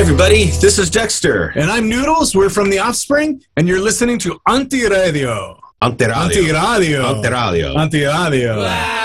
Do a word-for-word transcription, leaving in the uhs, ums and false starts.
everybody, this is Dexter. And I'm Noodles, we're from The Offspring, and you're listening to Anti Radio. Ante Radio. Anti Radio. Ante Radio. Anti Radio.